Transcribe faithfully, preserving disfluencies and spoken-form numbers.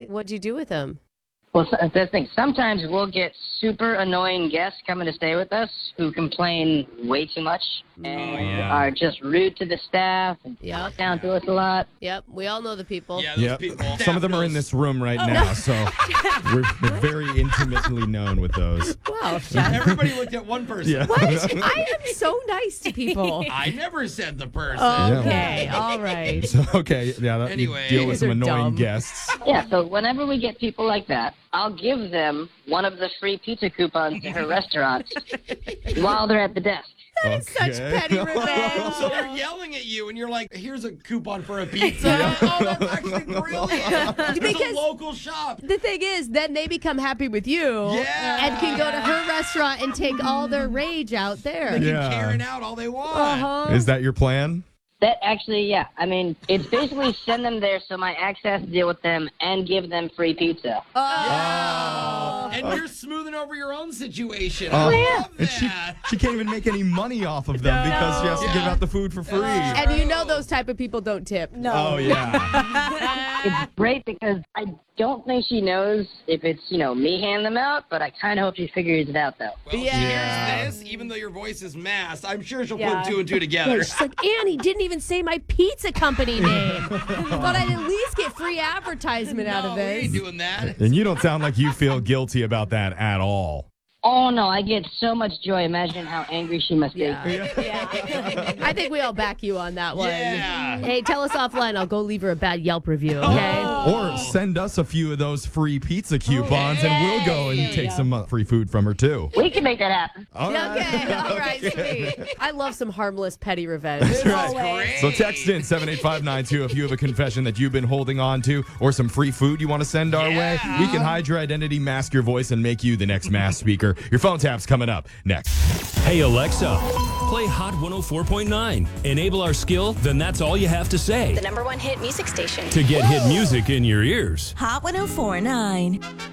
What'd you do with them? Well, so, the thing, sometimes we'll get super annoying guests coming to stay with us who complain way too much and Oh, yeah. are just rude to the staff and Yep. talk down to us a lot. Yep, we all know the people. Yeah, those Yep. people. Some of them are in this room right now, so we're, we're very intimately known with those. Wow. Everybody looked at one person. Yeah. What? I am so nice to people. I never said the person. Okay, all right. So, okay, yeah, that, Anyway. you deal with These some are annoying dumb. guests. Yeah, so whenever we get people like that, I'll give them one of the free pizza coupons to her restaurant while they're at the desk. That is such Okay. petty revenge. So they're yelling at you, and you're like, "Here's a coupon for a pizza." Oh, that's actually brilliant. It's Because- a local shop. The thing is, then they become happy with you Yeah. and can go to her restaurant and take all their rage out there. They can Yeah. Karen out all they want. Uh-huh. Is that your plan? That actually, yeah, I mean, it's basically send them there so my ex has to deal with them and give them free pizza. Oh. And you're smoothing over your own situation. Oh, I yeah. love And she, that. she can't even make any money off of them because she has to Yeah. give out the food for free. And you know those type of people don't tip. No. Oh, yeah. It's great because I don't think she knows if it's, you know, me handing them out, but I kind of hope she figures it out, though. Well, Yeah. here's this. Even though your voice is masked, I'm sure she'll Yeah. put two and two together. She's like, Annie didn't even say my pizza company name. Thought I'd at least get free advertisement out no, of we this. ain't doing that. And you don't sound like you feel guilty about that at all. Oh, no, I get so much joy. Imagine how angry she must be. Yeah. Yeah. I think we all back you on that one. Yeah. Hey, tell us offline. I'll go leave her a bad Yelp review, okay? Or send us a few of those free pizza coupons and we'll go and take some uh, free food from her too. We can make that happen. All right. Okay, all right, sweet. I love some harmless petty revenge. That's right. Great. So text in seven eight five nine two if you have a confession that you've been holding on to or some free food you want to send our way. Yeah. We can hide your identity, mask your voice, and make you the next mass speaker. Your phone tap's coming up next. Hey, Alexa, play Hot one oh four point nine. Enable our skill, then that's all you have to say The number one hit music station. to get hit music in your ears. Hot one oh four point nine.